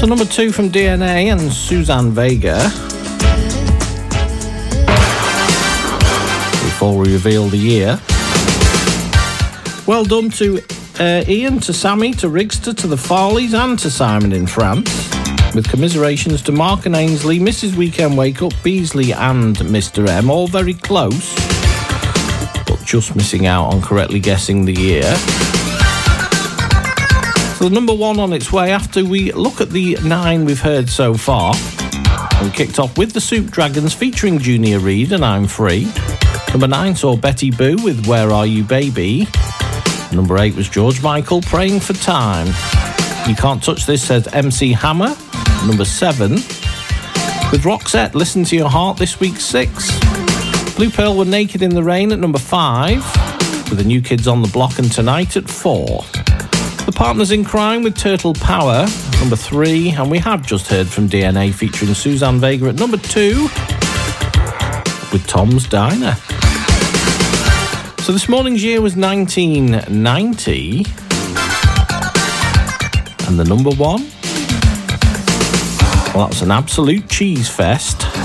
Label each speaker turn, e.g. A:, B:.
A: So number 2 from DNA and Suzanne Vega. Before we reveal the year. Well done to Ian, to Sammy, to Rigster, to the Farleys and to Simon in France. With commiserations to Mark and Ainsley, Mrs. Weekend Wake Up, Beasley and Mr. M. All very close, but just missing out on correctly guessing the year. So the number 1 on its way after we look at the 9 we've heard so far. We kicked off with the Soup Dragons featuring Junior Reid and I'm Free. Number 9 saw Betty Boo with Where Are You Baby. Number 8 was George Michael, Praying for Time. You Can't Touch This says MC Hammer. Number 7 with Roxette, Listen to Your Heart, this week 6. Blue Pearl were Naked in the Rain at number 5, with the New Kids on the Block and Tonight at 4. The Partners in Crime with Turtle Power, number 3, and we have just heard from DNA featuring Suzanne Vega at number 2 with Tom's Diner. So this morning's year was 1990, and the number 1, well, that was an absolute cheese fest.